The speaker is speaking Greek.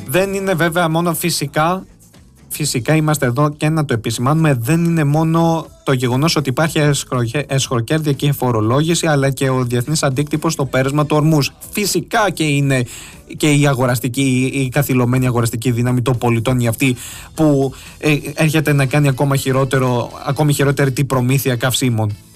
Δεν είναι βέβαια μόνο φυσικά είμαστε εδώ και να το επισημάνουμε, δεν είναι μόνο το γεγονός ότι υπάρχει εσχροκέρδεια και φορολόγηση, αλλά και ο διεθνής αντίκτυπος στο πέρασμα του ορμούς. Φυσικά και είναι και η καθυλωμένη αγοραστική δύναμη των πολιτών, η αυτή που έρχεται να κάνει ακόμη χειρότερη την προμήθεια καυσίμων.